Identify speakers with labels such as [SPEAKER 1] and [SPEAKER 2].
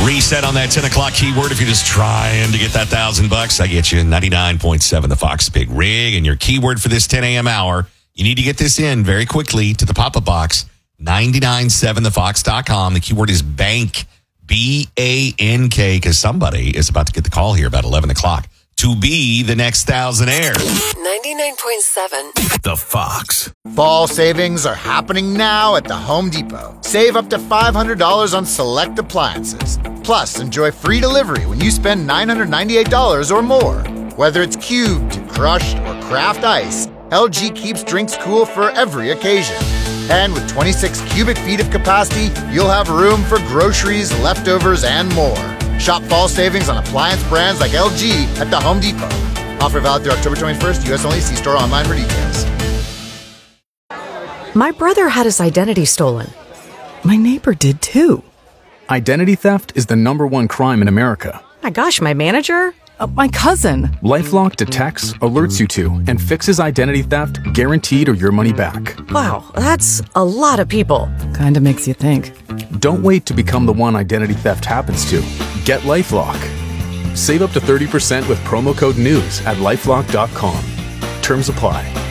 [SPEAKER 1] Reset on that 10 o'clock keyword. If you're just trying to get that $1,000, I get you 99.7 The Fox Big Rig. And your keyword for this 10 a.m. hour, you need to get this in very quickly to the pop-up box, 997thefox.com. The keyword is bank, B-A-N-K, because somebody is about to get the call here about 11 o'clock to be the next thousandaire.
[SPEAKER 2] 99.7
[SPEAKER 3] The Fox.
[SPEAKER 4] Fall savings are happening now at the Home Depot. Save up to $500 on select appliances. Plus, enjoy free delivery when you spend $998 or more. Whether it's cubed, crushed, or craft ice, LG keeps drinks cool for every occasion. And with 26 cubic feet of capacity, you'll have room for groceries, leftovers, and more. Shop fall savings on appliance brands like LG at the Home Depot. Offer valid through October 21st. U.S. only. See store online for details.
[SPEAKER 5] My brother had his identity stolen.
[SPEAKER 6] My neighbor did too. Identity theft is the #1 crime in America.
[SPEAKER 5] My gosh, my manager?
[SPEAKER 6] My cousin. LifeLock detects, alerts you to, and fixes identity theft guaranteed or your money back.
[SPEAKER 5] Wow, that's a lot of people.
[SPEAKER 6] Kinda makes you think. Don't wait to become the one identity theft happens to. Get LifeLock. Save up to 30% with promo code NEWS at LifeLock.com. Terms apply.